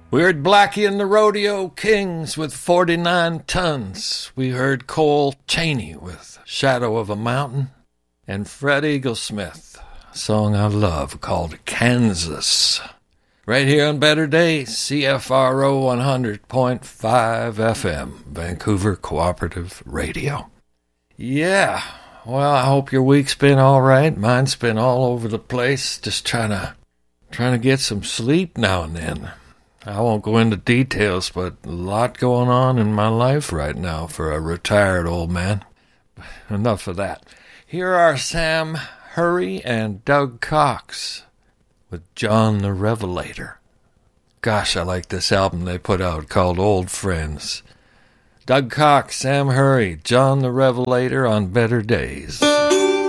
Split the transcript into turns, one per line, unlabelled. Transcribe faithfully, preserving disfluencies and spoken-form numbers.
We heard Blackie and the Rodeo Kings with forty-nine tons. We heard Cole Chaney with Shadow of a Mountain. And Fred Eaglesmith, a song I love called Kansas. Right here on Better Days, C F R O one hundred point five F M, Vancouver Cooperative Radio. Yeah, well, I hope your week's been all right. Mine's been all over the place, just trying to, trying to get some sleep now and then. I won't go into details, but a lot going on in my life right now for a retired old man. Enough of that. Here are Sam Hurry and Doug Cox with John the Revelator. Gosh, I like this album they put out called Old Friends. Doug Cox, Sam Hurry, John the Revelator on Better Days.